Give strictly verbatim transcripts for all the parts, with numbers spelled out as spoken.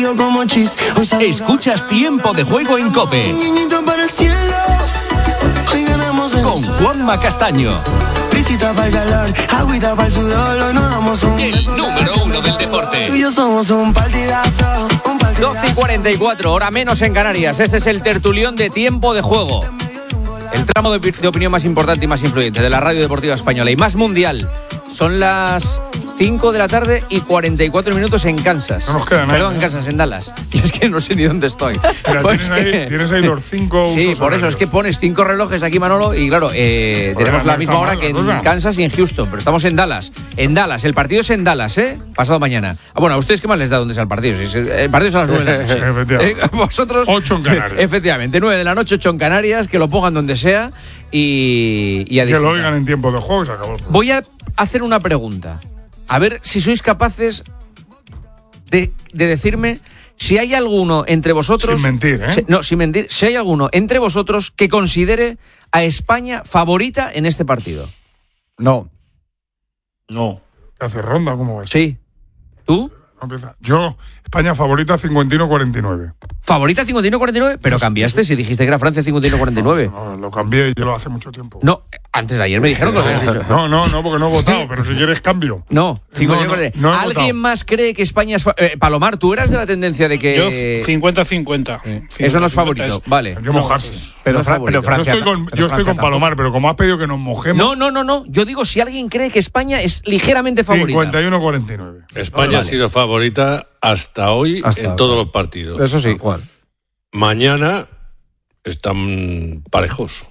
frío como chis. Escuchas Tiempo de Juego en COPE. Un niñito para el cielo. Hoy ganamos el Con Juanma Castaño. Brisita para el calor, agüita para el sudor. Hoy nos damos un El número uno del deporte. Tú y yo somos un partidazo, un partidazo. doce y cuarenta y cuatro, hora menos en Canarias. Este es el tertulión de Tiempo de Juego. El tramo de, de opinión más importante y más influyente de la radio deportiva española y más mundial. Son las cinco de la tarde y cuarenta y cuatro minutos en Kansas. No nos queda nada. Perdón, en Kansas, en Dallas. Y es que no sé ni dónde estoy. Mira, Pues tienes, que... ahí, tienes ahí los cinco Sí, usos por eso horarios. es que pones cinco relojes aquí, Manolo, y claro, eh, Joder, tenemos no la misma está hora mal que la en cosa. Kansas y en Houston, pero estamos en Dallas. En Dallas, el partido es en Dallas, ¿eh? Pasado mañana. Ah, bueno, ¿a ustedes qué más les da dónde sea el partido? Si es- el partido es a las nueve de la noche. Efectivamente. Eh, Vosotros... Ocho en Canarias. Efectivamente, nueve de la noche, ocho en Canarias, que lo pongan donde sea y, y a Que lo disfrutar. oigan en tiempo de juego y se acabó. Voy a hacer una pregunta. A ver si sois capaces de, de decirme si hay alguno entre vosotros... Sin mentir, ¿eh? Si- no, sin mentir. Si hay alguno entre vosotros que considere a España favorita en este partido. No. No. Hace ronda, ¿cómo va? Sí. ¿Tú? No empieza. Yo, España favorita cincuenta y uno cuarenta y nueve. ¿Favorita cincuenta y uno cuarenta y nueve? Pero cambiaste si dijiste que era Francia cincuenta y uno cuarenta y nueve. No, lo cambié y yo lo hace mucho tiempo. No, antes de ayer me dijeron que lo habías dicho. No, no, no, porque no he votado, pero si quieres cambio. No, cincuenta y uno No, no, cuarenta y nueve. no he ¿Alguien votado. más cree que España es... fa- eh, Palomar, tú eras de la tendencia de que... Yo cincuenta cincuenta. Eso no es favorito, vale. Hay que mojarse. Pero, Pero, Fra- pero Yo Francia. estoy con, pero yo estoy Francia con Palomar, pero como has pedido que nos mojemos, No, no, no, no. Yo digo si alguien cree que España es ligeramente favorita. cincuenta y uno cuarenta y nueve. España ha sido favorita hasta hoy Hasta en ahora. todos los partidos. Eso sí, ¿cuál? Mañana están parejos.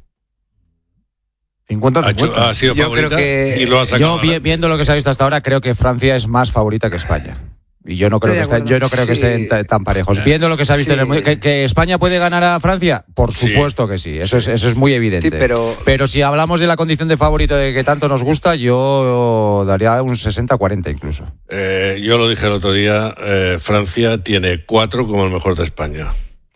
cincuenta Ha, hecho- cincuenta. ha sido Yo favorita creo que. y lo ha sacado Yo, vi- adelante. viendo lo que se ha visto hasta ahora, creo que Francia es más favorita que España. Y yo no creo que Estoy de estén, yo no creo que acuerdo. estén ta- tan parejos. Viendo lo que se ha visto en el mundo, que, que España puede ganar a Francia, por Sí. supuesto que sí. Eso es, eso es muy evidente. Sí, pero- Pero si hablamos de la condición de favorito de que tanto nos gusta, yo daría un sesenta cuarenta incluso. Eh, yo lo dije el otro día, eh, Francia tiene cuatro como el mejor de España.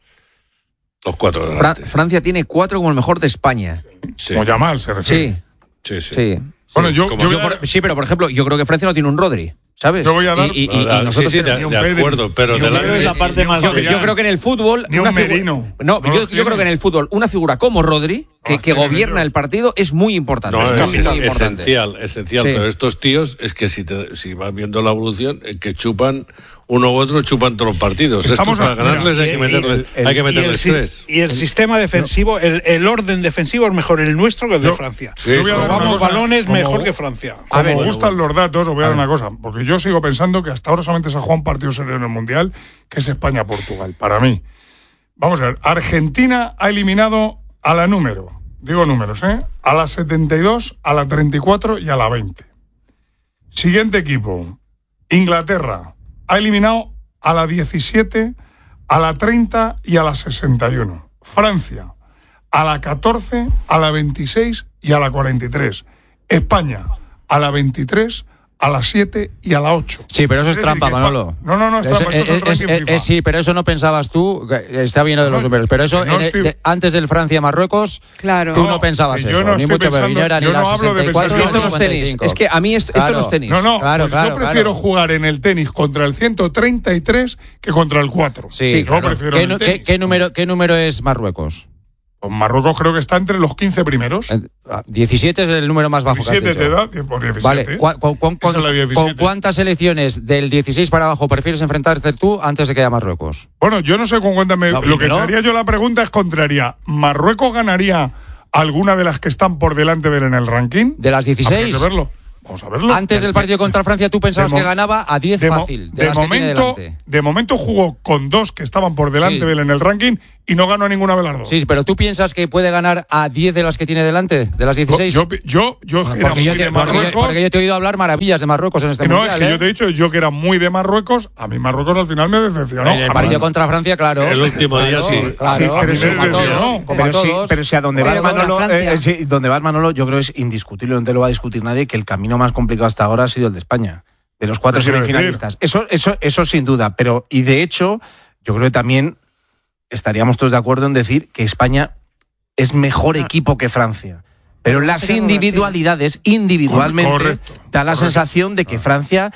Los cuatro de Fra- delante. Francia tiene cuatro como el mejor de España. Sí, Como Yamal se refiere. Sí, sí, sí. sí. Bueno, yo, Como yo, Yo voy a- por- sí, pero por ejemplo, yo creo que Francia no tiene un Rodri, ¿sabes? Yo voy a dar- Y, y- y- y Ah, nosotros sí, sí, tenemos- de, ni un de Pedri, acuerdo, pero ni un delante- Pedri es la parte ni un más yo, Gabriel, yo creo que en el fútbol ni un una figu- Merino. No, No yo, los yo tiene. creo que en el fútbol una figura como Rodri que, los que tiene gobierna ellos. el partido es muy importante. No, es es, muy importante. esencial, esencial. Sí. Pero estos tíos, es que si, te, si vas viendo la evolución, es que chupan uno u otro, chupan todos los partidos. Estamos Estos, para a- mira, ganarles hay que y- meterles, el- hay que Y el, meterles si- tres. y el sistema defensivo, el, el orden defensivo es mejor el nuestro que el de Yo- Francia. Sí, yo voy a dar una Robamos cosa, balones como- mejor que Francia. Como ver, me bueno, gustan los datos, os voy a dar A ver. una cosa. Porque yo sigo pensando que hasta ahora solamente se ha jugado un partido serio en el Mundial, que es España-Portugal. Para mí. Vamos a ver. Argentina ha eliminado a la número. Digo números, ¿eh? A la setenta y dos, a la treinta y cuatro y a la veinte. Siguiente equipo. Inglaterra ha eliminado a la diecisiete, a la treinta y a la sesenta y uno. Francia a la catorce, a la veintiséis y a la cuarenta y tres. España a la veintitrés, a la siete y a la ocho. Sí, pero eso es, Es decir, trampa, que Manolo. pa- no, no, no, es trampa, Eso- esto es un es- ranking es- FIFA. es- sí, pero eso no pensabas tú, que está bien lo de los No, números, pero eso que no en- estoy- de- antes del Francia-Marruecos, Claro. tú no, No, pensabas que eso, yo no ni estoy mucho menos, pensando- ni era ni yo la no hablo de sesenta y pensar- cuatro Es que esto ni no es tenis. cincuenta y cinco. Es que a mí esto, esto Claro. no es tenis. No, no, Claro, pues claro, yo prefiero claro. jugar en el tenis contra el ciento treinta y tres que contra el cuatro. Sí, yo claro. prefiero ¿Qué, en nu- el qué- tenis. qué número, ¿Qué número es Marruecos? Pues Marruecos creo que está entre los quince primeros. Eh, ah, diecisiete es el número más bajo que has diecisiete te dicho. da, die- pues diecisiete. Vale, ¿cu- con, con- Esa es la con- diecisiete. ¿con cuántas selecciones del dieciséis para abajo prefieres enfrentarte tú antes de que haya Marruecos? Bueno, yo no sé con cuántas me... No, Lo que primero- te haría yo la pregunta es contraria. ¿Marruecos ganaría alguna de las que están por delante de él en el ranking? ¿De las dieciséis? Habría que verlo. Vamos a verlo. Antes del partido contra Francia tú pensabas De mo- que ganaba a diez de mo- fácil, de, de las que tiene momento, delante. de momento jugó con dos que estaban por delante Sí. de él en el ranking y no ganó a ninguna de las dos. Sí, pero tú piensas que puede ganar a diez de las que tiene delante, de las Yo, dieciséis. yo, yo, yo era porque, muy yo de te, porque yo- Marruecos. porque yo te he oído hablar maravillas de Marruecos en este no, mundial. es que ¿eh? yo te he dicho yo que era muy de Marruecos. A mí Marruecos al final me decepcionó. En el A mí- partido contra Francia, claro. El último día Claro, sí. Claro, Sí, pero sí, como a pero todos, no, como a Pero sí, todos. pero si a donde Pero vas contra Manolo, Francia. eh, sí, donde vas Manolo, yo creo que es indiscutible, no te lo va a discutir nadie, que el camino más complicado hasta ahora ha sido el de España, de los cuatro ¿Qué quiero semifinalistas. Eso, eso, eso sin duda, pero y de hecho, yo creo que también estaríamos todos de acuerdo en decir que España es mejor equipo que Francia. Pero las Pero no, individualidades, individualmente, Correcto, da la correcto. sensación de que Francia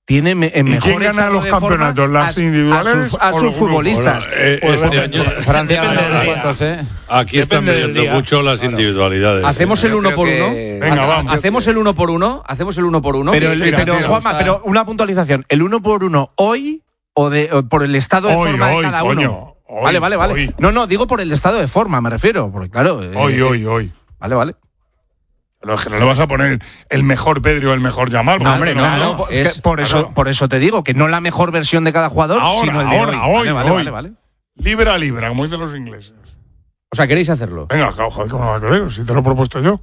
tiene me, en ¿Y mejor quién gana estado los de forma campeonatos? ¿Las a- individuales a sus, a o sus los grupos? futbolistas? Bueno, eh, Pues este depende- año, Francia Depende gana del unos día. cuantos, ¿eh? aquí están Depende del midiendo día. mucho las individualidades. ¿Hacemos el Yo uno creo por que- uno? Venga, Ha- vamos. ¿Hacemos el uno por uno? ¿Hacemos el uno por uno? Pero, el- Tira, pero tira. Juanma, pero una puntualización. ¿El uno por uno hoy o, de, o por el estado de Hoy, forma hoy, de cada coño, uno? hoy, vale, vale, vale. hoy. No, no, digo por el estado de forma, me refiero. Porque claro. eh, Hoy, hoy, hoy. Vale, vale. Pero es que no le vas a poner el mejor Pedri o el mejor Yamal. No, porque hombre, no, no, no. Que es- por, eso, claro. por eso te digo que no la mejor versión de cada jugador, Ahora, sino el de ahora, hoy. hoy, vale, vale, hoy. vale, vale. Libra a libra, como dicen los ingleses. O sea, ¿queréis hacerlo? Venga, joder, ¿cómo no va a querer? Si te lo he propuesto yo.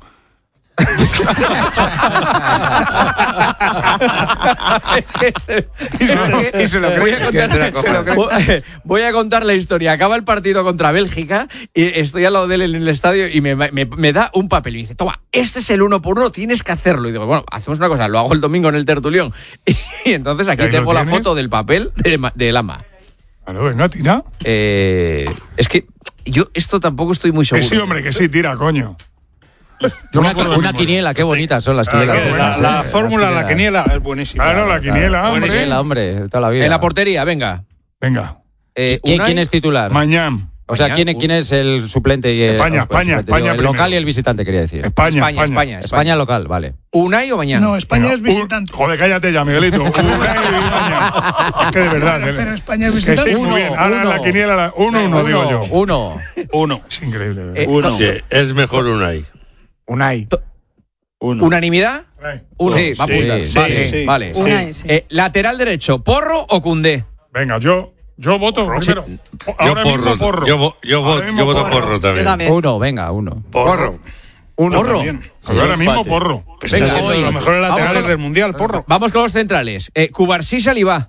Y se lo- y se lo voy, a contar, se lo creo. Voy a contar la historia. Acaba el partido contra Bélgica y estoy al lado de él en el estadio y me, me- me da un papel y me dice, toma, este es el uno por uno, tienes que hacerlo. Y digo, bueno, hacemos una cosa, lo hago el domingo en el tertulión. Y, entonces aquí ¿Y ahí lo tengo la tienes? foto del papel de, Ma- de Lama. Claro, venga, tira. Eh, es que yo esto tampoco estoy muy Que seguro. sí, hombre, que sí, tira, coño. Yo me Una, acuerdo una mismo. quiniela, qué bonitas son las Ah, quinielas. qué La, buenas, la Eh, fórmula, las la quiniela es buenísima. Claro, la quiniela, La hombre. quiniela, hombre, de toda la vida. En la portería, venga. Venga, Eh, ¿Quién, Unai, quién es titular? mañana. O sea, Mañana, ¿quién, es- un- ¿quién es el suplente y el, España, el España, suplente? España El primero. local y el visitante, quería decir. España, España, España. España, España local, vale. ¿Unai o mañana? No, España Venga, es un- visitante. joder, cállate ya, Miguelito. Una y España. Es que de verdad. Pero- eh. pero España es Que visitante. sí, muy Uno, bien. Ahora uno. la quiniela, la- uno, uno, uno, digo yo. uno. Uno. Es increíble. de Eh, verdad. Uno. Sí, es mejor Unai. Unai. ¿Unanimidad? Uno. Sí, Va a sí, apuntar. sí, vale, sí. vale. Unai, sí. Eh, lateral derecho, ¿Porro o Cundé? Venga, yo, yo voto primero. Yo Ahora porro. mismo porro. Yo, vo- yo, Ahora vo- mismo yo voto porro. porro también. Yo también. Uno, venga, uno. Porro. Uno Porro. también. Ahora mismo porro. Está Venga, siendo hoy. de los mejores Vamos laterales con- del mundial, porro. Vamos con los centrales. Eh, Cubarsí, Salivá.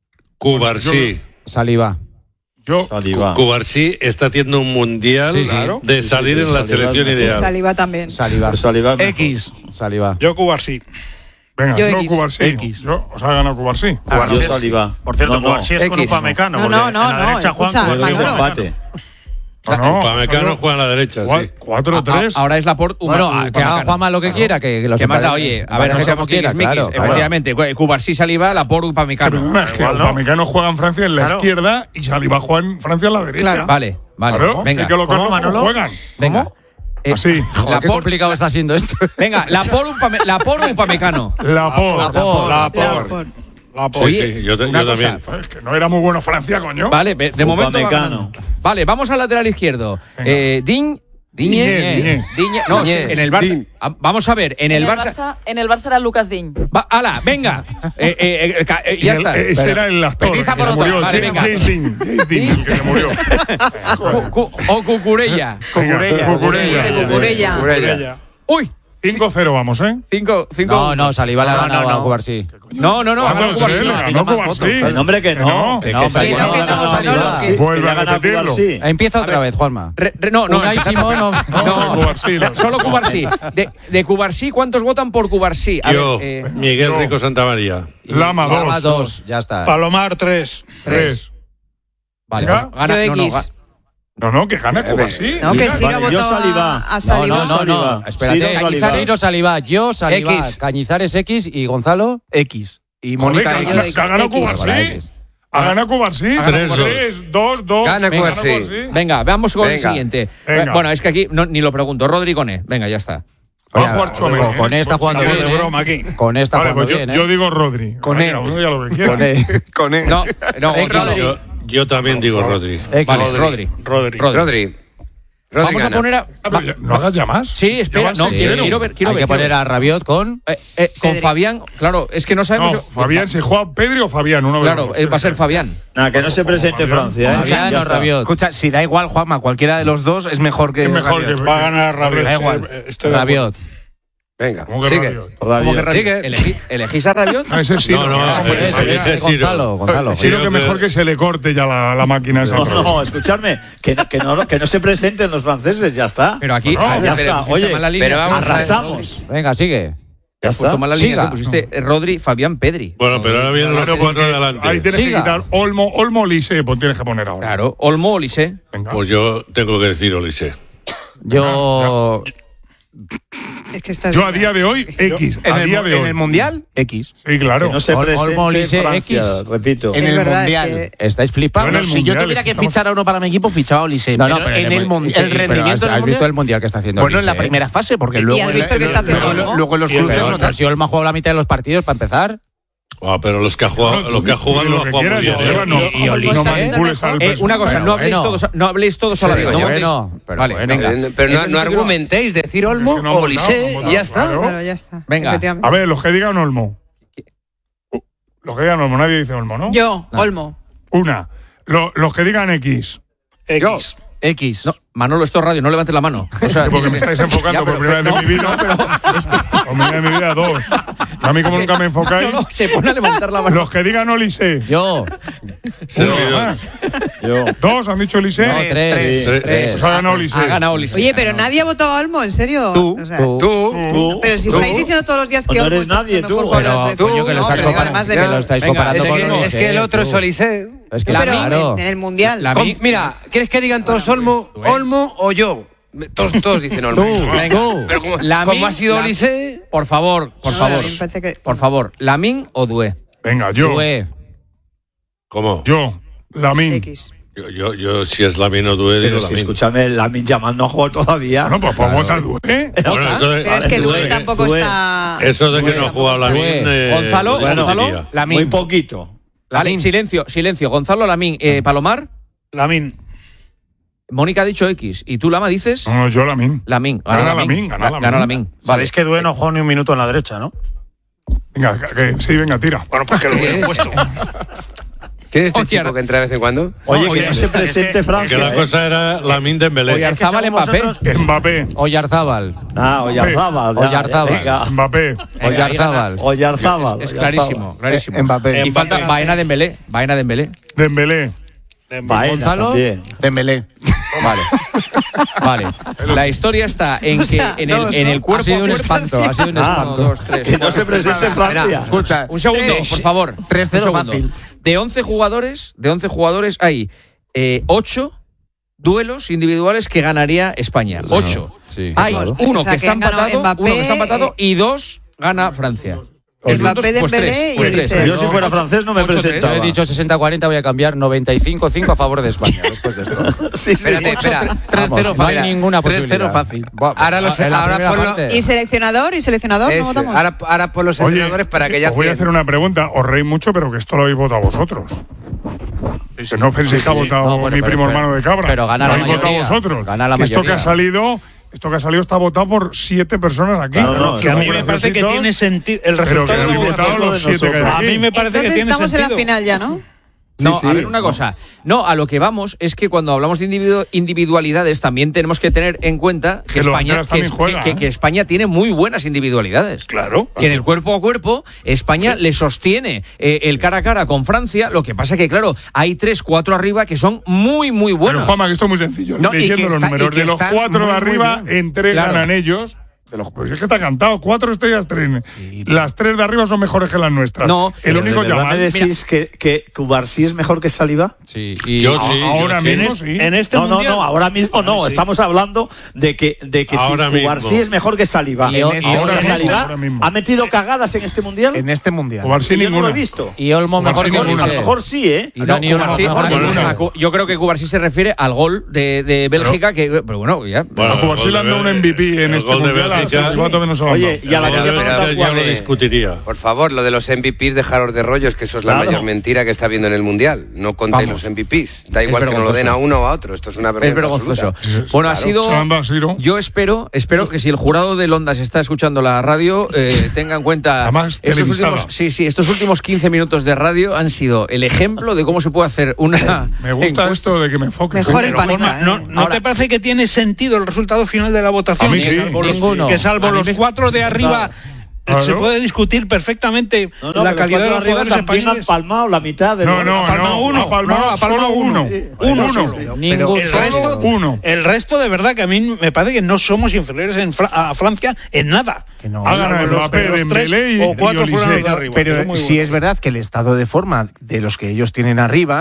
Cubarsí. Saliva. Yo, Cubarsí está haciendo un mundial Sí, sí. Claro. de salir en la selección Y ideal. Saliva también. Saliva. Saliva. X. Saliva. Yo Cubarsí. venga, Yo no X. Cubarsí. X. Yo, os ha ganado Cubarsí. Yo Saliva. Por cierto, No, no. Cubarsí es con X, Upamecano. No, porque no, no, en la no, derecha Juan escucha, Cubarsí. Manolo. empate. No, no, Upamecano salió juega a la derecha, sí. cua- cuatro tres. A- Ahora es la por Bueno, que haga Juanma lo que quiera, que, que los ¿Qué más da? empate- Oye, a ver, no empate seamos como quiera, tiquismiquis. claro, claro. Efectivamente, Cu- Cubarsí, Salivá, la por Sí, pero Upamecano. no, es que Igual no. Upamecano juega en Francia en la Claro. izquierda y Saliba juega en Francia en la derecha. Claro. Vale, vale. Claro, Venga, hay que colocarlo ¿Cómo, como Manolo? juegan. venga. Eh, Así. Joder, la qué por- complicado está siendo esto. Venga, la por, Upame- la por Upamecano. La por. La por. La La por. por. La por. Sí, Oye, sí, yo, te- una yo cosa, también. Es que no era muy bueno Francia, coño. Vale, de de momento. va Upamecano. ganando. Vale, vamos al lateral izquierdo. Venga. Eh, Diñ. Diñe. Diñe, Diñe. Diñe- No, Diñe. en el Barça. Diñ. Ah, Vamos a ver, en el Barça. En el Barça era Lucas Diñ. Va, ala, venga. Eh, eh, eh, ca- eh, ya Y el- está. Ese Pero- era el actor Empieza que por se otro. murió. Vale, James- venga. James Dean. James Dean, el que se murió. Cu- cu- o Cucurella. Venga, Cucurella. Cucurella. Cucurella. Uy, cinco cero vamos, ¿eh? cinco, cinco. No, no, Saliva le ha No, ganado no, a no. Cubarsí. No, no, no. ¿Cuánto ganó se Cubarsí. le No, ganó no más Cubarsí? votos. El nombre que no. Que Que no, Saliva que no, ha que no, ganado Saliva. Cubarsí. Sí. Vuelve Que a ha ganado repetirlo. Cubarsí. Empieza otra vez, Juanma. Re- re- no, no. Unai Simón, no. No, Cubarsí, no. Solo Cubarsí. De, de Cubarsí, ¿cuántos votan por Cubarsí? A Yo, ver, eh, Miguel yo. Rico Santamaría. Lama Lama dos. dos, ya está. Palomar tres. Tres. vale, Venga. gana, Yo no, no, X. ga- No, no, que gana Cubarsí. No, que sí Vale, ha yo votado Saliva. a, a No, Saliva. no, no, no. Saliva. Espérate. Ciro Saliva. Cañizares Saliva. Yo Saliva. X. Cañizares X y Gonzalo. X. Y Joder, Mónica que, X. yo- que ha ganado X. Vale, Cubarsí. X. Ha ganado Cubarsí. Tres, dos. Tres, dos, dos. Gana Venga, Cubarsí. Venga, vamos con el Venga. siguiente. Venga. Bueno, es que aquí no, ni lo pregunto. Rodrigoné. Venga, ya está. Va a Oye, jugar Tchouaméni, con, con ¿eh? esta jugando Estamos bien. de ¿eh? broma aquí. Con esta Vale, jugando pues yo, bien. yo ¿eh? digo Rodri. Con Vale, E. cada uno ya lo que quiera. Con E. Con él. No, no, Gonzalo. Yo, yo también digo Rodri. X. Vale, Rodri. Rodri. Rodri. Rodri. Rodri Vamos a gana. poner a. Ah, pero ya- no hagas ya más. Sí, espera, Ya van no, seis quiero, cero. quiero ver. Quiero Hay ver, que quiero poner ver. a Rabiot con. Eh, eh, con Pedri. Fabián, claro, es que no sabemos. No, Fabián, si juega Pedri o Fabián, uno de los Claro, dos. eh, va a ser Fabián. Nada, que no se presente Francia, ¿eh? Fabián Ya o está. Rabiot. Escucha, si da igual, Juanma, cualquiera de los dos es mejor que. Es mejor Rabiot. que- Va a ganar Rabiot. Da igual. Eh, estoy de acuerdo. Rabiot. Venga, ¿Cómo que sigue. Rabiot? ¿Cómo que Rabiot. Rabiot? Sigue. Elegí- ¿Elegís a Rabiot? No, ese sí. No, no, no, ese- ese- ese- Ese es Ciro. Gonzalo, Gonzalo. Sí, lo que Ciro, mejor que- que se le corte ya la, la máquina esa. No, no, escuchadme, que, que, no, que no se presenten los franceses, ya está. Pero aquí. No, ah, ya pero está. pusiste Oye, mal la línea. pero vamos a ver. arrasamos. Venga, sigue. Ya Has puesto está. mal la línea. Siga. Te pusiste eh, Rodri, Fabián, Pedri. Bueno, pero ahora vienen los Claro, cuatro porque adelante. Ahí tienes Siga. que quitar Olmo, Olmo Lise, pues tienes que poner ahora. Claro, Olmo, Olise. Venga. Pues yo tengo que decir Olise. Yo. Es que estás Yo a día de hoy, X. En a el, día de en hoy. el Mundial, X. Sí, claro. Que no se Ol- presente Olmo, Olise, Francia, X. repito. En Es el verdad, es Mundial. que- ¿Estáis flipados? Yo en el Si yo Mundial, tuviera que estamos- fichar a uno para mi equipo, fichaba a Olise. No, no, pero, pero en el, mun- sí, el pero rendimiento has, del has visto Mundial- el Mundial que está haciendo Bueno, en la Olise, ¿eh? primera fase, porque ¿Y luego... has visto en- que está haciendo luego- Olmo? luego en los Y el cruces... Pero, no pero si Olmo ha jugado la mitad de los partidos para empezar. Ah, pero los que ha jugado, No, lo que ha tú- jugado tú lo lo ha que jugado muy quieras, bien. yo, ¿eh? no, Y- y no Olise, manipules al Eh, una personaje. cosa, Pero no habléis bueno. todos, no habléis todos a la vez. Pero no bueno, montéis- pero vale, bueno. venga. Eh, Pero no, Eso no sí que argumentéis, decir Olmo Es que no han o votado, Olise, no han votado, ya está. claro. Claro, ya está. Venga. Efectivamente. A ver, los que digan Olmo. Uh, Los que digan Olmo, nadie dice Olmo, ¿no? Yo, Olmo. Una. Lo- los que digan X. X. X. No, Manolo, esto es radio, no levantes la mano. O sea, Porque me estáis enfocando Ya, pero- por primera vez no, en mi vida. Por primera vez en mi vida, dos. A mí, como nunca me enfocáis. no, no, se pone a levantar la mano. Los que digan Olise. Yo. Uno más. Yo. Dos han dicho Olise. No, tres. tres. Tres. Pues ha ganado Olise. Ha ganado Olise. Oye, pero nadie ha votado a Olmo, ¿en serio? Tú, O sea, Tú. Tú. Pero si tú. estáis diciendo todos los días que No Olmo eres está nadie, haciendo tú. mejor Pero, las de- coño, que lo No, estáis pero comparando, además de que que- lo estáis Venga, comparando Es con que, Olise, es que el otro es tú. Olise. Es que Pero claro. en, en el Mundial. La- Com- mí- Mira, ¿quieres que digan todos Olmo, Olmo o yo? Todos, todos dicen Olmo. Tú, Venga, tú. pero como, Lamin, como ha sido la- Olise, Por favor, por No, favor. a mí me parece que- Por favor, Lamin o Doué. Venga, yo. Due. ¿Cómo? Yo. Lamin. X. Yo, yo, yo, si es Lamine o Due, digo Pero si Lamine. escúchame, Lamin Yamal no ha jugado todavía. Bueno, pues pues vota Due. ¿eh? Bueno, eso de- Pero es que eso Due de tampoco Due- está. Eso de que Due no ha tampoco jugado está- Lamine. Due. eh, Gonzalo, lo Gonzalo. discutiría. Lamin. Muy poquito. Vale, Lamin. silencio, silencio. Gonzalo, Lamin, eh, Palomar. Lamin. Mónica ha dicho X. ¿Y tú, Lama, dices? No, no, yo Lamin. Lamin. Gana Lamin, gana Lamin. Gana Lamin. Vale. Sabéis que Due no jugó ni un minuto en la derecha, ¿no? Venga, que, que- sí, venga, tira. Bueno, pues que lo hubieran puesto. ¿quién es este Hostia, chico que entra de vez en cuando? Oye, Oye, que no se presente Que Francia. la ¿eh? cosa era Lamine Dembélé. Oyarzábal, según Mbappé. vosotros- Mbappé. Oyarzábal. Ah, Oyarzábal. ya, Oyarzábal. venga. Mbappé. Oyarzábal. Oyarzábal. Es clarísimo, clarísimo. Eh, Mbappé. Y falta Baena Dembélé. Baena Dembélé. Dembélé. Baena Gonzalo. también. Dembélé. Vale. Vale. La historia está en O que sea, en el, dos, en ¿no? el cuerpo Ha sido a un cuerpo- espanto, ha sido un Ah, espanto. Uno, dos, tres. Que no se presente Francia. Escucha, Un segundo, eh, por favor. tres cero Un segundo. fácil. De once jugadores, de once jugadores hay eh, ocho duelos individuales que ganaría España. Ocho. Sí, Hay claro. uno O sea, que que está han ganado empatado, Mbappé, uno que está empatado eh, y dos gana Francia. Los Mbappé, puntos, pues Dembélé tres, y pues tres. Olise. Yo si fuera francés no me Ocho, tres. Yo presentaba. he dicho sesenta cuarenta, voy a cambiar noventa y cinco cinco a favor de España después de esto. Sí, sí. Espérate, espera. tres cero Vamos, no hay fácil. ninguna tres cero posibilidad. fácil. Buah, Ahora los- en la ahora primera ponlo- parte. ¿Y seleccionador? ¿Y seleccionador? Ese. ¿No votamos? Ahora, ahora por los Oye, entrenadores para que ya os voy a cien. hacer una pregunta. Os reís mucho, pero que esto lo habéis votado vosotros. Que no penséis que ha votado No, bueno, mi pero- primo pero- hermano de cabra. pero gana Lo la habéis votado mayoría. vosotros. Gana la Que esto que mayoría. ha salido, esto que ha salido está votado por siete personas aquí. Claro, no, Que a mí Somos me parece que graciositos, tiene sentido. El pero que resultado de la habéis votado votación los siete que hay A aquí. mí me parece que Entonces tiene estamos en la sentido. final ya, ¿no? No, Sí, a sí. ver una cosa. No, a lo que vamos es que cuando hablamos de individu- individualidades también tenemos que tener en cuenta que, Que los España, delanteros que, también es- juegan, que- ¿eh? que España tiene muy buenas individualidades. Claro. Que en el cuerpo a cuerpo España le sostiene eh, el cara a cara con Francia. Lo que pasa que, claro, hay tres, cuatro arriba que son muy, muy Pero buenos. Juanma, que esto es muy sencillo. No, y Leyendo que los está- números y que de los están cuatro muy, de muy arriba, bien. en tres Claro. ganan ellos. De los, pues es que está cantado. Cuatro estrellas, tres. Las tres de arriba son mejores que las nuestras. No, el Pero único ¿de verdad Yamal. me decís que, que Cubarsí es mejor que Saliba? Sí, y Yo A- sí. ahora yo sí. mismo En, sí. es- en este No, no, mundial. no, ahora mismo no. Sí. Estamos hablando de que, de que Ahora si Cubarsí mismo. es mejor que Saliba. Y en este- Ahora ahora mismo, Saliba ahora mismo. ha metido cagadas en este mundial. En este mundial. Cubarsí Y yo no lo ninguna. he visto. y Olmo mejor Cubarsí que A lo ninguna. Olise. mejor sí, ¿eh? Y Dani No, Olmo Cubarsí- mejor que Cubarsí Olise. ninguna. Yo creo que Cubarsí se refiere al gol de, de Bélgica, que, pero bueno, ya. Bueno, A Cubarsí el le han dado gol un de- M V P en el este gol de mundial. Bélgica- así, cuánto menos se lo han Oye, dado. y a la El gol de que Bélgica ya lo discutiría. Por favor, lo de los M V Ps dejaros de rollos, que eso es la Claro. mayor mentira que está habiendo en el Mundial. No contéis Vamos. los M V Ps. Da igual que no lo vergonzoso. den a uno o a otro. Esto es una vergüenza Es vergonzoso. absoluta. Bueno, ha Claro. sido. Se lo han dado a Siro. Yo espero, espero que si el jurado de Ondas está escuchando la radio, eh, tenga en cuenta Además, estos televisada. últimos, sí, sí, estos últimos quince minutos de radio han sido el ejemplo de cómo se puede hacer una. Me gusta encuesta. esto de que me enfoque. Mejor el Pero, panista, Juanma, ¿eh? ¿no, ¿no Ahora- te parece que tiene sentido el resultado final de la votación? A mí que sí. salvo los, Ninguno. que salvo A mí los me- cuatro de arriba Claro. se puede discutir perfectamente No, no, la que calidad de los cuatro arriba jugadores también han españoles. palmado la mitad de No, los- no, Ha palmado no. uno. Ha palmado No, ha palmado solo uno. uno. Uno Uno. solo. Ningún el solo. resto, Uno. el resto de verdad que a mí me parece que no somos inferiores en Fra- a Francia en nada. Que no. Ha Salvo ganado los- Mbappé, los tres Dembélé y- o cuatro y fueron los Olise. de arriba. Pero Eso es muy sí bueno. es verdad que el estado de forma de los que ellos tienen arriba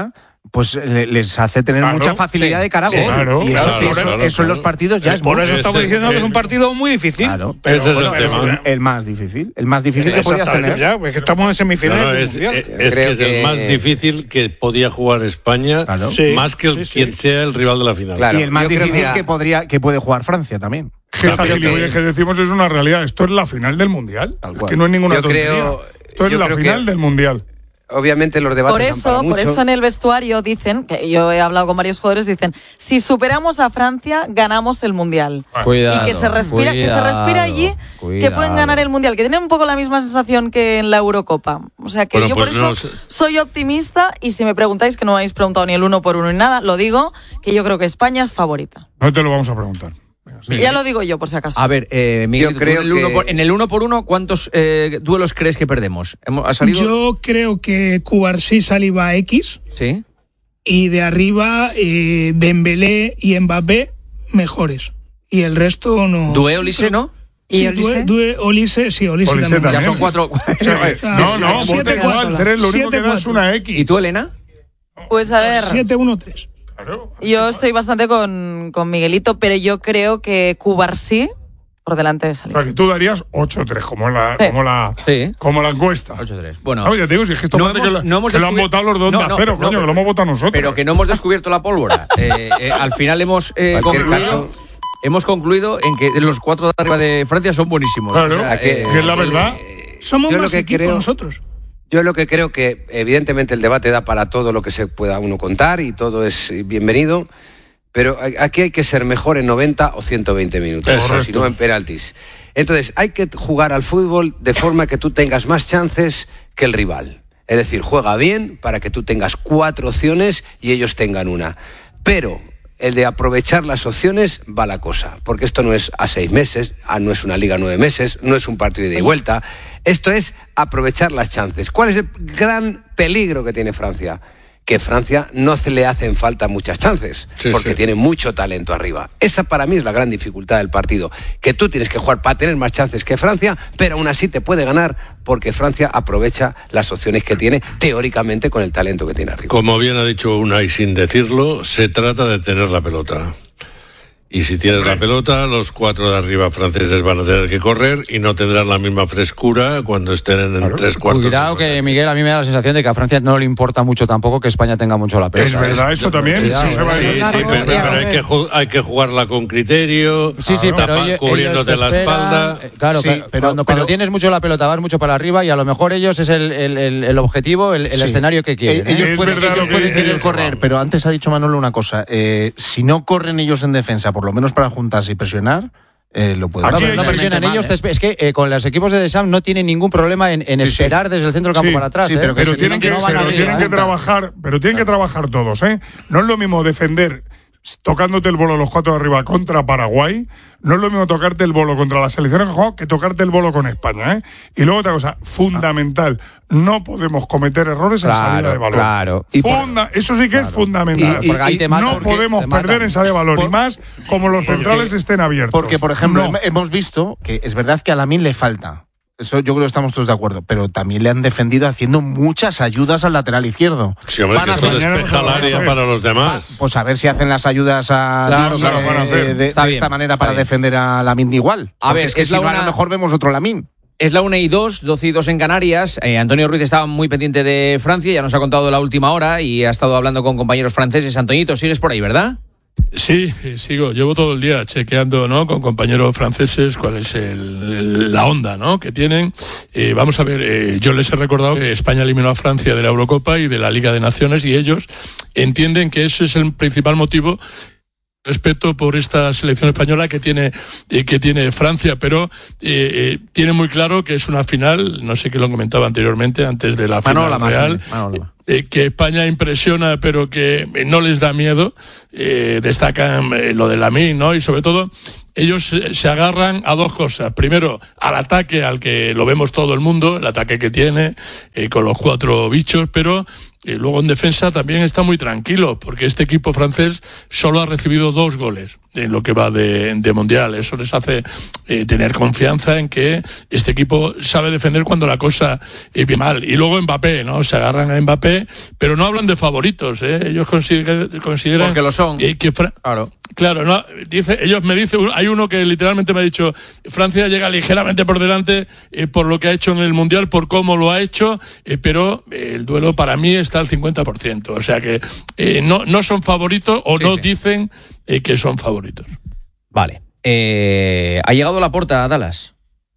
pues le- les hace tener Claro, mucha facilidad sí, de cara a sí, gol. claro, y eso, claro, eso- claro, eso en los claro. partidos ya es Por mucho. eso estamos Ese- diciendo que es un eh, partido muy difícil. Claro, pero, ese es el bueno, tema. el más difícil. El más difícil que podías Exactamente, tener. ya, pues que estamos en semifinales No, no, del es, Mundial. es- es Creo que es el que- más difícil que podía jugar España, Claro. Sí, más que el- sí, sí. quien sea el rival de la final. Claro. y el más yo creo difícil que a- que, podría, que puede jugar Francia también. Que esta creo que- gilipollez que decimos es una realidad. Esto es la final del Mundial. Tal Es cual. que no es ninguna Yo tontería. creo- Esto es yo la creo final que- del Mundial. Obviamente los debates Por dan para eso, por mucho. eso en el vestuario dicen, que yo he hablado con varios jugadores, dicen, si superamos a Francia, ganamos el Mundial. Cuidado, y que se respira, que se respira allí, que cuidado. pueden ganar el Mundial, que tienen un poco la misma sensación que en la Eurocopa. O sea que Bueno, yo pues por eso no sé. soy optimista y si me preguntáis, que no me habéis preguntado ni el uno por uno ni nada, lo digo, que yo creo que España es favorita. No te lo vamos a preguntar. Venga, sí. Ya lo digo yo por si acaso. A ver, eh, Miguel, Yo creo en, el uno que- por, en el uno por uno, ¿cuántos eh, duelos crees que perdemos? ¿Hemos- ¿Ha salido? Yo creo que Cubarsí, Saliba, X, Sí. y de arriba eh, Dembélé y Mbappé mejores. Y el resto no. Due Olise, ¿no? ¿Y Sí, Olise? Due, Due, Olise, sí, Olise, Olise también. Ya también. son cuatro. O sea, que- no, no, Siete, voten cuatro. igual. Tres, lo único que Siete, da es cuatro. una X. ¿Y tú, Elena? Pues a ver, siete uno tres. Claro. yo estoy bastante con, con Miguelito, pero yo creo que Cubarsí por delante de O Saliba. sea, que tú darías ocho tres, como la, Sí. como la, Sí. como la encuesta. ocho tres. Bueno. No, ya te digo, si es que esto No parece hemos- que, lo, no hemos que lo han descubri- votado los dos No, de no, acero, no, coño, pero- que lo hemos votado nosotros. Pero que no hemos descubierto la pólvora. Eh, eh, al final hemos eh, Cualquier concluido, caso- hemos concluido en que los cuatro de arriba de Francia son buenísimos. Claro, O sea, que, eh, que es la verdad. Somos Yo lo más que equipo creo- nosotros. Yo lo que creo que evidentemente el debate da para todo lo que se pueda uno contar y todo es bienvenido, pero aquí hay que ser mejor en noventa o ciento veinte minutos, Exacto. o si no en penaltis. Entonces hay que jugar al fútbol de forma que tú tengas más chances que el rival. Es decir, juega bien para que tú tengas cuatro opciones y ellos tengan una. Pero el de aprovechar las opciones va la cosa, porque esto no es a seis meses, ah, no es una liga a nueve meses, no es un partido de ida y vuelta. Esto es aprovechar las chances. ¿Cuál es el gran peligro que tiene Francia? Que Francia no se le hacen falta muchas chances, Sí, porque sí. tiene mucho talento arriba. Esa para mí es la gran dificultad del partido, que tú tienes que jugar para tener más chances que Francia, pero aún así te puede ganar, porque Francia aprovecha las opciones que tiene, teóricamente, con el talento que tiene arriba. Como bien ha dicho Unai sin decirlo, se trata de tener la pelota. Y si tienes la pelota, los cuatro de arriba franceses van a tener que correr y no tendrán la misma frescura cuando estén en Claro. tres cuartos. Cuidado que, Miguel, a mí me da la sensación de que a Francia no le importa mucho tampoco que España tenga mucho la pelota. Es verdad, eso también. Cuidado, Sí, se va a Sí, ir. sí, pero, pero hay, que ju- hay que jugarla con criterio. Sí, sí, pero tapa- ellos, cubriéndote ellos te la esperan, espalda. eh, Claro, Sí, claro, pero- cuando, pero- cuando tienes mucho la pelota vas mucho para arriba y a lo mejor ellos es el, el- el- el objetivo, el, el Sí. escenario que quieren. Eh, ellos Es pueden, verdad ellos lo que pueden dice querer Joseba. correr, pero antes ha dicho Manolo una cosa. eh, si no corren ellos en defensa, por lo menos para juntarse y presionar, eh, lo pueden Aquí hacer. hay No que- presionan Mal, ellos, ¿eh? te- es que eh, con los equipos de Deschamps no tienen ningún problema en, en Sí, sí. esperar desde el centro del campo Sí, para atrás. sí, ¿eh? pero que Pero se tienen que, no van pero arriba, tienen que ¿eh? trabajar, pero tienen que trabajar todos, ¿eh? No es lo mismo defender tocándote el bolo los cuatro de arriba contra Paraguay, no es lo mismo tocarte el bolo contra la selección que juega que tocarte el bolo con España, ¿eh? Y luego otra cosa, fundamental, no podemos cometer errores en Claro, salida de balón. claro. Y Funda- eso sí que es fundamental. Y- y- porque ahí te matan, no porque podemos te matan. perder en salida de balón, Por- y más como los centrales estén abiertos. Porque, por ejemplo, No. hem- hemos visto que es verdad que a Lamine le falta. Eso yo creo que estamos todos de acuerdo. Pero también le han defendido haciendo muchas ayudas al lateral izquierdo. Sí, hombre, Van que a eso hacer- despeja el área hacer- para los demás. Pues a ver si hacen las ayudas a Claro, de- claro, van a hacer. de, de Está bien, esta manera está para bien. defender a Lamine igual. A Porque ver, es que es si la no, a una- lo mejor vemos otro Lamine. Es la una y dos, doce y dos en Canarias. Eh, Antonio Ruiz estaba muy pendiente de Francia, ya nos ha contado la última hora y ha estado hablando con compañeros franceses. Antoñito, sigues por ahí, ¿verdad? Sí, eh, sigo. Llevo todo el día chequeando, ¿no? Con compañeros franceses cuál es el, el- la onda, ¿no? Que tienen. Eh, vamos a ver, eh, yo les he recordado que España eliminó a Francia de la Eurocopa y de la Liga de Naciones y ellos entienden que ese es el principal motivo. Respeto por esta selección española que tiene eh, que tiene Francia, pero eh, eh, tiene muy claro que es una final, no sé qué lo comentaba anteriormente, antes de la Manola, final real, Manola. eh, que España impresiona, pero que eh, no les da miedo. Eh, destacan eh, lo de Lamine, ¿no? Y sobre todo, ellos eh, se agarran a dos cosas. Primero, al ataque, al que lo vemos todo el mundo, el ataque que tiene, eh, con los cuatro bichos, pero Y luego en defensa también está muy tranquilo, porque este equipo francés solo ha recibido dos goles en lo que va de, de Mundial. Eso les hace eh, tener confianza en que este equipo sabe defender cuando la cosa eh, viene mal. Y luego Mbappé, ¿no? Se agarran a Mbappé, pero no hablan de favoritos, ¿eh? Ellos consideran... consideran Porque lo son. Eh, que Fra- claro. Claro, no, dice, ellos me dicen, hay uno que literalmente me ha dicho, Francia llega ligeramente por delante eh, por lo que ha hecho en el Mundial, por cómo lo ha hecho, eh, pero eh, el duelo para mí está al cincuenta por ciento. O sea que eh, no, no son favoritos o sí, no sí. dicen eh, que son favoritos. Vale. Eh, ha llegado Laporta a Dallas.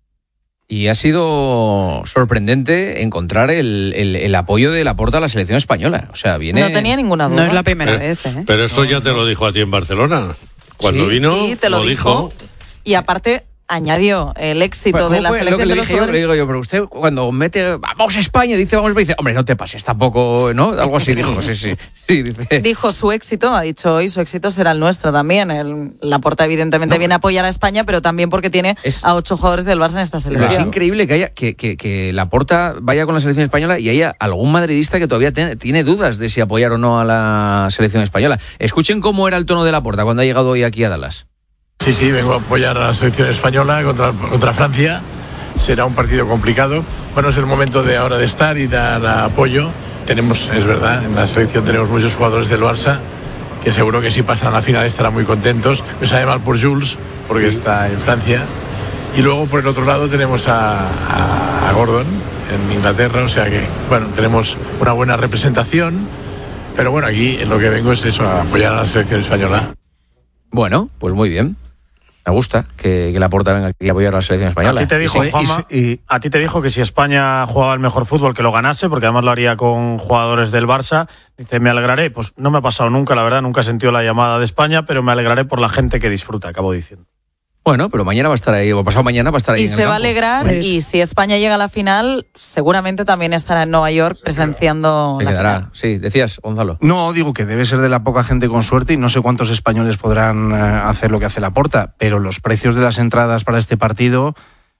Y ha sido sorprendente encontrar el, el, el apoyo de Laporta a la selección española. O sea, viene... No tenía ninguna duda. No es la primera pero, vez, ¿eh? Pero eso ya te lo dijo a ti en Barcelona. Cuando sí, vino, sí, te lo, lo dijo. dijo. Y aparte añadió el éxito de la selección lo que de le los dije yo, le jugadores. digo yo, pero usted cuando mete vamos a España, dice vamos a España, dice, hombre, no te pases tampoco, ¿no? Algo así dijo, sí, sí. sí dice. Dijo su éxito, ha dicho hoy, su éxito será el nuestro también. El, Laporta evidentemente no, viene a apoyar a España, pero también porque tiene es, a ocho jugadores del Barça en esta selección. Es increíble que haya que, que, que Laporta vaya con la selección española y haya algún madridista que todavía te, tiene dudas de si apoyar o no a la selección española. Escuchen cómo era el tono de Laporta cuando ha llegado hoy aquí a Dallas. Sí, sí, vengo a apoyar a la selección española contra, contra Francia. Será un partido complicado. Bueno, es el momento de ahora de estar y dar apoyo. Tenemos, es verdad, en la selección tenemos muchos jugadores del Barça que seguro que si pasan a la final estarán muy contentos. Me sabe mal por Jules, porque está en Francia. Y luego, por el otro lado, tenemos a, a, a Gordon en Inglaterra. O sea que, bueno, tenemos una buena representación. Pero bueno, aquí en lo que vengo es eso, a apoyar a la selección española. Bueno, pues muy bien. Me gusta que, que Laporta venga aquí a apoyar a la selección española. A ti te dijo, sí, Juanma, y, y, a ti te dijo que si España jugaba el mejor fútbol que lo ganase, porque además lo haría con jugadores del Barça. Dice, me alegraré. Pues no me ha pasado nunca, la verdad, nunca he sentido la llamada de España, pero me alegraré por la gente que disfruta, acabo diciendo. Bueno, pero mañana va a estar ahí, o pasado mañana va a estar ahí. Y en se el va a campo. alegrar, pues, y si España llega a la final, seguramente también estará en Nueva York presenciando se la quedará. final. Sí, decías, Gonzalo. No, digo que debe ser de la poca gente con suerte y no sé cuántos españoles podrán eh, hacer lo que hace Laporta, pero los precios de las entradas para este partido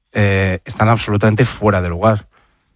eh, están absolutamente fuera de lugar.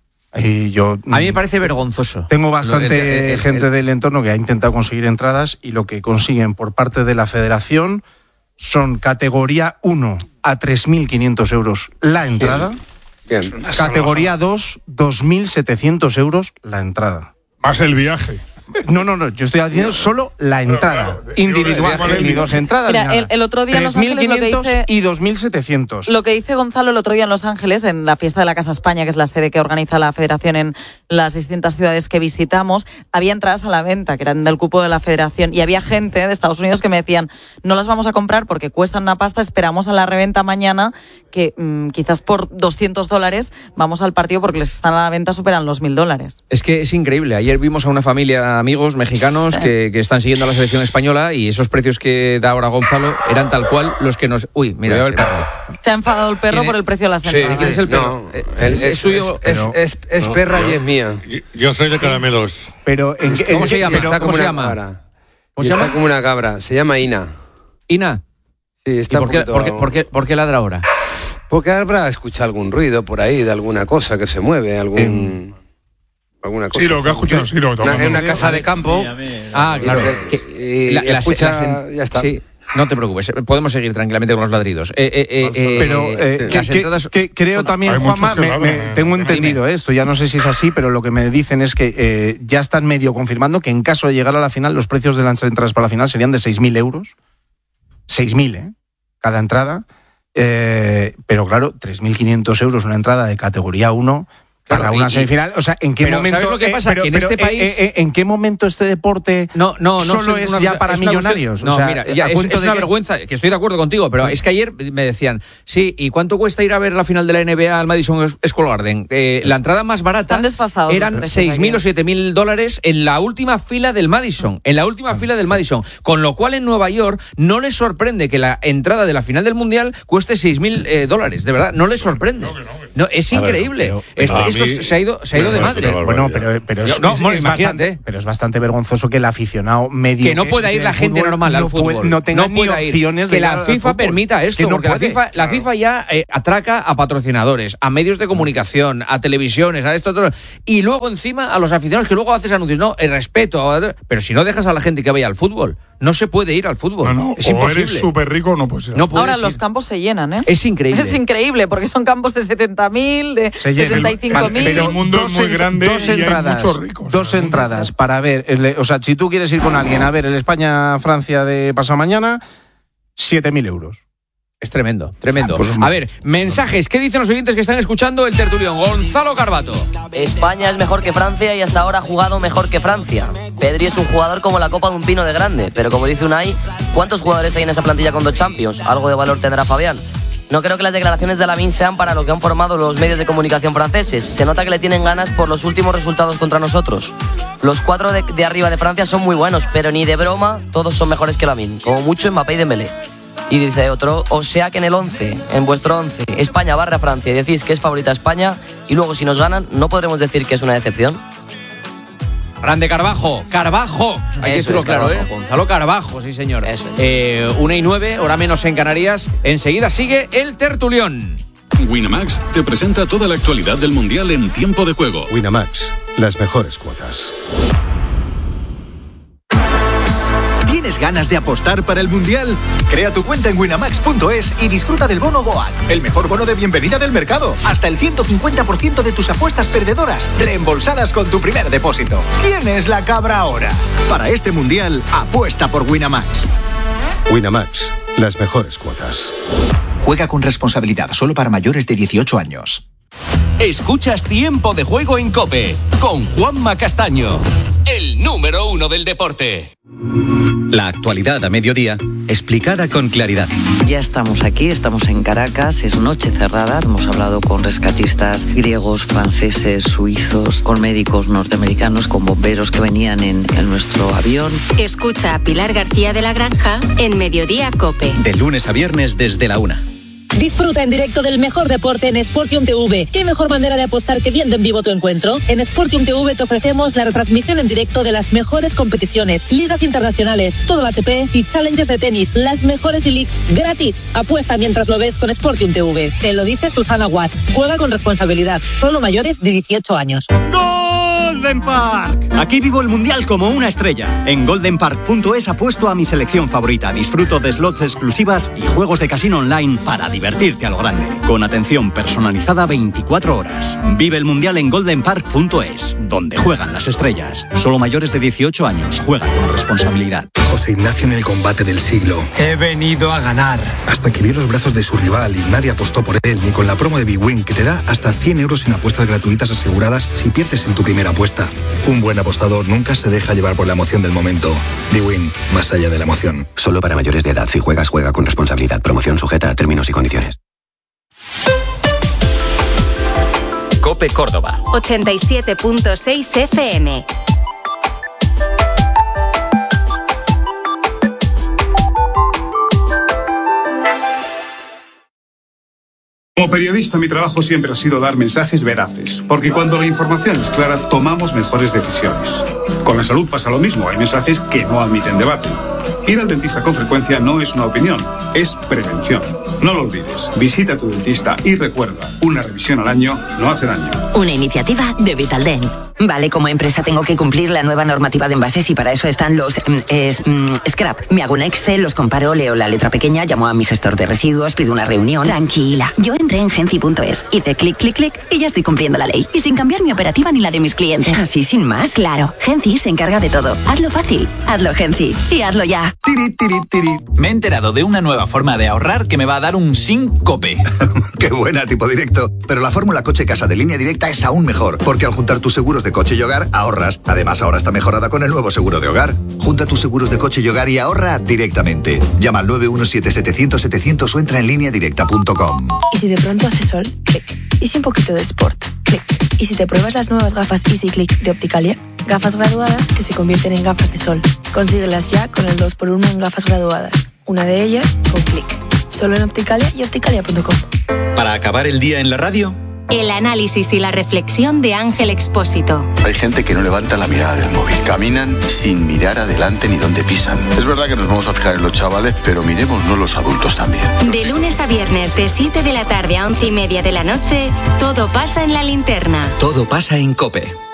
Y yo, a mí me parece vergonzoso. Tengo bastante el, el, el, gente el, del entorno que ha intentado conseguir entradas y lo que consiguen por parte de la federación son categoría uno a tres mil quinientos euros la entrada. Bien. Bien. Categoría dos, dos mil setecientos euros la entrada. Más el viaje. No, no, no, yo estoy haciendo solo la entrada claro, individual, claro, ni dos entradas. Mira, ni nada. el, el otro día en Los Ángeles lo que dice, y dos mil setecientos. Lo que dice Gonzalo el otro día en Los Ángeles, en la fiesta de la Casa España, que es la sede que organiza la Federación en las distintas ciudades que visitamos, había entradas a la venta, que eran del cupo de la Federación, y había gente de Estados Unidos que me decían, no las vamos a comprar porque cuestan una pasta, esperamos a la reventa mañana, que mmm, quizás por doscientos dólares vamos al partido porque les están a la venta, superan los mil dólares. Es que es increíble. Ayer vimos a una familia de amigos mexicanos Que, que están siguiendo a la selección española y esos precios que da ahora Gonzalo eran tal cual los que nos... Uy, mira, el perro. Se ha enfadado el perro por el precio de las entradas. Sí, ¿quién es el perro? No, es, es, suyo, es, es, es no, perra no, y es mía. Yo, yo soy de caramelos. Pero ¿en qué, ¿Cómo en se qué, llama? pero, Está como ¿Cómo se una llama? cabra. ¿Cómo se Está llama? como una cabra. Se llama Ina. Ina. Sí, está ¿Y por, qué, poquito... por, qué, por, qué, ¿Por qué ladra ahora? Porque habrá escuchado algún ruido por ahí de alguna cosa que se mueve, algún... Eh. alguna cosa. Sí, lo que ha escuchado, sí, lo que una, en una casa de campo. Ah, claro. Y, y, la, y escucha, la, la, ya está. Sí, no te preocupes, podemos seguir tranquilamente con los ladridos. Eh, eh, eh, eh, pero eh, las que, entradas que, que creo son, también, Juanma, me, me, tengo entendido esto, ya no sé si es así, pero lo que me dicen es que eh, ya están medio confirmando que en caso de llegar a la final, los precios de las entradas para la final serían de seis mil euros. seis mil, ¿eh? Cada entrada. Eh, pero claro, tres mil quinientos euros una entrada de categoría uno... Para claro, una y, semifinal, o sea, ¿en qué pero momento? ¿sabes lo que pasa? Eh, pero, que en pero, este país, eh, eh, ¿en qué momento este deporte no, no, no solo es ya para es millonarios? No, o sea, mira, ya, es, es una que... vergüenza, que estoy de acuerdo contigo, pero es que ayer me decían, sí, ¿y cuánto cuesta ir a ver la final de la N B A al Madison Square Garden? Eh, la entrada más barata eran seis mil o siete mil dólares en la última fila del Madison, en la última fila del Madison, con lo cual en Nueva York no les sorprende que la entrada de la final del Mundial cueste seis mil eh, dólares, de verdad, no les sorprende. No, es increíble. Ver, pero, este, ah, esto mí, se ha ido, se ha ido de madre. Bueno, pero, pero es, no, es- bueno, es imagínate. bastante, pero es bastante vergonzoso que el aficionado medio Que no pueda ir la gente normal al no puede- fútbol. no tenga no ni pueda ir. opciones que de la ir al FIFA fútbol. permita esto, Que no porque la puede. FIFA, la FIFA ya eh, atraca a patrocinadores, a medios de comunicación, a televisiones, a esto, todo, y luego encima a los aficionados que luego haces anuncios. No, el respeto, pero si no dejas a la gente que vaya al fútbol, no se puede ir al fútbol. No, no, es o imposible. eres súper rico o no puedes ir. No puedes Ahora ir. los campos se llenan, ¿eh? Es increíble. Es increíble, porque son campos de setenta mil, de Se llena. setenta y cinco mil. Pero el mundo es muy en- grande dos y hay entradas, muchos ricos. Dos entradas para ver, el- o sea, si tú quieres ir con alguien a ver el España-Francia de pasado mañana, siete mil euros. Es tremendo, tremendo. Ah, pues, a ver, mensajes. ¿Qué dicen los oyentes que están escuchando el tertulión? Gonzalo Carbato. España es mejor que Francia y hasta ahora ha jugado mejor que Francia. Pedri es un jugador como la copa de un pino de grande, pero como dice Unai, ¿cuántos jugadores hay en esa plantilla con dos Champions? Algo de valor tendrá Fabián. No creo que las declaraciones de Lamine sean para lo que han formado los medios de comunicación franceses. Se nota que le tienen ganas por los últimos resultados contra nosotros. Los cuatro de, de arriba de Francia son muy buenos, pero ni de broma todos son mejores que Lamine. Como mucho Mbappé y Dembélé. Y dice otro, o sea que en el once, en vuestro once, España barra Francia y decís que es favorita España y luego si nos ganan no podremos decir que es una decepción. Grande Carbajo, Carbajo. Hay que Eso decirlo es, claro, Carbajo. ¿eh? Gonzalo Carbajo, sí señor. Eso es. Eh, una y nueve, hora menos en Canarias. Enseguida sigue el tertulión. Winamax te presenta toda la actualidad del Mundial en tiempo de juego. Winamax, las mejores cuotas. ¿Tienes ganas de apostar para el Mundial? Crea tu cuenta en winamax punto es y disfruta del bono Goat, el mejor bono de bienvenida del mercado. Hasta el ciento cincuenta por ciento de tus apuestas perdedoras reembolsadas con tu primer depósito. ¿Quién es la cabra ahora? Para este Mundial, apuesta por Winamax. Winamax, las mejores cuotas. Juega con responsabilidad, solo para mayores de dieciocho años. Escuchas Tiempo de Juego en COPE con Juanma Castaño, el número uno del deporte. La actualidad a mediodía, explicada con claridad. Ya estamos aquí, estamos en Caracas, es noche cerrada, hemos hablado con rescatistas griegos, franceses, suizos, con médicos norteamericanos, con bomberos que venían en, en nuestro avión. Escucha a Pilar García de la Granja en Mediodía COPE. De lunes a viernes desde la una. Disfruta en directo del mejor deporte en Sportium T V. ¿Qué mejor manera de apostar que viendo en vivo tu encuentro? En Sportium T V te ofrecemos la retransmisión en directo de las mejores competiciones, ligas internacionales, todo el A T P y challenges de tenis, las mejores e-leagues gratis. Apuesta mientras lo ves con Sportium T V. Te lo dice Susana Guas. Juega con responsabilidad. Solo mayores de dieciocho años. Golden Park. Aquí vivo el Mundial como una estrella. En golden park punto es apuesto a mi selección favorita. Disfruto de slots exclusivas y juegos de casino online para divertirte a lo grande. Con atención personalizada veinticuatro horas. Vive el Mundial en golden park punto es, donde juegan las estrellas. Solo mayores de dieciocho años. Juega con responsabilidad. José Ignacio en el combate del siglo. He venido a ganar. Hasta que vio los brazos de su rival y nadie apostó por él, ni con la promo de Big Win, que te da hasta cien euros en apuestas gratuitas aseguradas si pierdes en tu primera apuesta. Un buen apostador nunca se deja llevar por la emoción del momento. Big Win, más allá de la emoción. Solo para mayores de edad. Si juegas, juega con responsabilidad. Promoción sujeta a términos y condiciones. COPE Córdoba. ochenta y siete punto seis F M. Como periodista, mi trabajo siempre ha sido dar mensajes veraces, porque cuando la información es clara, tomamos mejores decisiones. Con la salud pasa lo mismo, hay mensajes que no admiten debate. Ir al dentista con frecuencia no es una opinión, es prevención. No lo olvides, visita a tu dentista y recuerda, una revisión al año no hace daño. Una iniciativa de Vitaldent. Vale, como empresa tengo que cumplir la nueva normativa de envases y para eso están los mm, es, mm, scrap. Me hago un Excel, los comparo, leo la letra pequeña, llamo a mi gestor de residuos, pido una reunión. Tranquila, yo entré en genci punto es, hice clic, clic, clic y ya estoy cumpliendo la ley. Y sin cambiar mi operativa ni la de mis clientes. Así sin más. Claro, Genci se encarga de todo. Hazlo fácil, hazlo Genci y hazlo ya. Tiri, tiri, tiri. Me he enterado de una nueva forma de ahorrar que me va a dar un SINCOPE. Qué buena, tipo directo. Pero la fórmula coche casa de Línea Directa es aún mejor, porque al juntar tus seguros de coche y hogar, ahorras. Además, ahora está mejorada con el nuevo seguro de hogar. Junta tus seguros de coche y hogar y ahorra directamente. Llama al nueve uno siete setecientos setecientos o entra en línea directa punto com. Y si de pronto hace sol, clic. Y si un poquito de sport, clic. Y si te pruebas las nuevas gafas Easy Click de Opticalia, gafas graduadas que se convierten en gafas de sol. Consíguelas ya con el dos por uno en gafas graduadas. Una de ellas con clic. Solo en Opticalia y opticalia punto com. Para acabar el día en la radio, El análisis y la reflexión de Ángel Expósito. Hay gente que no levanta la mirada del móvil. Caminan sin mirar adelante ni dónde pisan. Es verdad que nos vamos a fijar en los chavales, pero miremosnos los adultos también. De lunes a viernes, de siete de la tarde a once y media de la noche, todo pasa en La Linterna. Todo pasa en COPE.